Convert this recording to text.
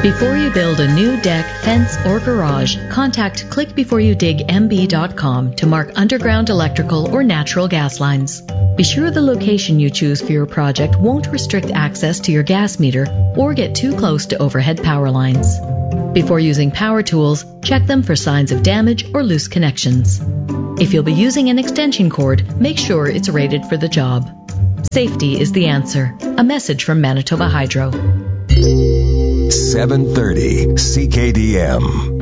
Before you build a new deck, fence, or garage, contact clickbeforeyoudigmb.com to mark underground electrical or natural gas lines. Be sure the location you choose for your project won't restrict access to your gas meter or get too close to overhead power lines. Before using power tools, check them for signs of damage or loose connections. If you'll be using an extension cord, make sure it's rated for the job. Safety is the answer. A message from Manitoba Hydro. 730 CKDM.